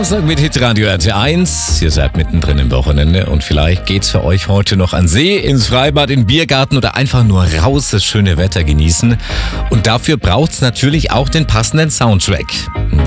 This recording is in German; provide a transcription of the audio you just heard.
Samstag mit Hitradio RT1. Ihr seid mittendrin im Wochenende und vielleicht geht's für euch heute noch an See, ins Freibad, in den Biergarten oder einfach nur raus, das schöne Wetter genießen. Und dafür braucht's natürlich auch den passenden Soundtrack.